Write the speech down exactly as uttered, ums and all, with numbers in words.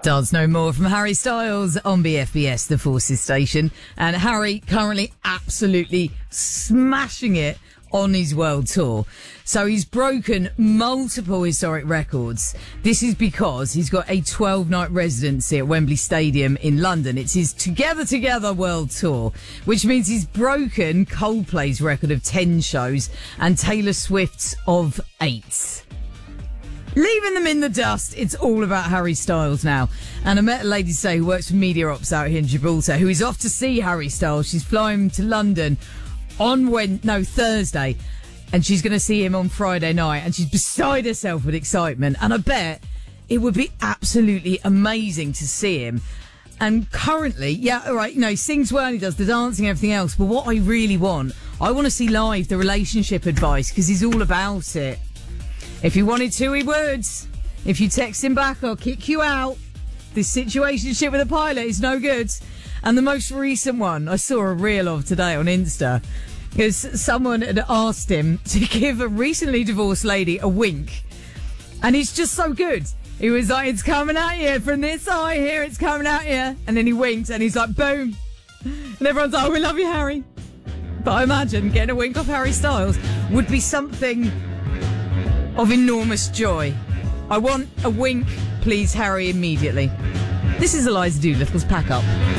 Dance No More from Harry Styles on B F B S, the Forces station. And Harry currently absolutely smashing it on his world tour. So he's broken multiple historic records. This is because he's got a twelve-night residency at Wembley Stadium in London. It's his Together Together world tour, which means he's broken Coldplay's record of ten shows and Taylor Swift's of eight. Leaving them in the dust, it's all about Harry Styles now. And I met a lady today who works for Media Ops out here in Gibraltar, who is off to see Harry Styles. She's flying to London on when no Thursday, and she's going to see him on Friday night, and she's beside herself with excitement. And I bet it would be absolutely amazing to see him. And currently, yeah, all right, you know, he sings well, he does the dancing, everything else. But what I really want, I want to see live the relationship advice, because he's all about it. If he wanted to, he would. If you text him back, I'll kick you out. This situationship with a pilot is no good. And the most recent one I saw a reel of today on Insta is someone had asked him to give a recently divorced lady a wink. And he's just so good. He was like, it's coming at you from this eye here, it's coming at you. And then he winked and he's like, boom. And everyone's like, oh, we love you, Harry. But I imagine getting a wink off Harry Styles would be something of enormous joy. I want a wink, please, Harry, immediately. This is Eliza Doolittle's Pack Up.